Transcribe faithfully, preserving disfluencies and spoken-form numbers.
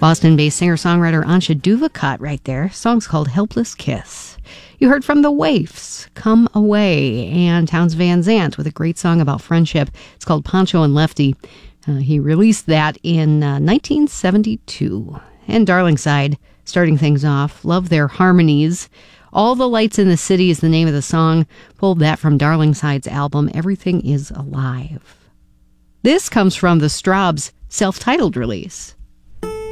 Boston-based singer-songwriter Ansha Duvakot right there. Song's called Helpless Kiss. You heard from the Waifs, Come Away, and Townes Van Zandt with a great song about friendship. It's called Poncho and Lefty. Uh, he released that in uh, nineteen seventy-two. And Darlingside, starting things off, love their harmonies. All the Lights in the City is the name of the song. Pulled that from Darlingside's album, Everything is Alive. This comes from the Straubs' self-titled release.